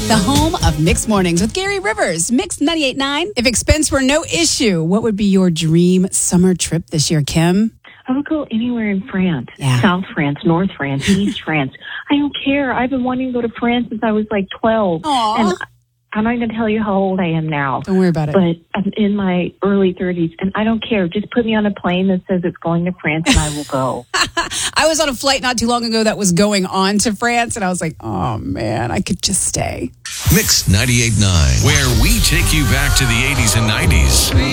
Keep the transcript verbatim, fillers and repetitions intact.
The home of Mixed Mornings with Gary Rivers. Mixed ninety-eight point nine. If expense were no issue, what would be your dream summer trip this year, Kim? I would go anywhere in France. Yeah. South France, North France, East France. I don't care. I've been wanting to go to France since I was like twelve. Aww. And I'm not going to tell you how old I am now. Don't worry about it. But I'm in my early thirties, and I don't care. Just put me on a plane that says it's going to France, and I will go. I was on a flight not too long ago that was going on to France, and I was like, oh, man, I could just stay. Mix ninety-eight point nine, where we take you back to the eighties and nineties.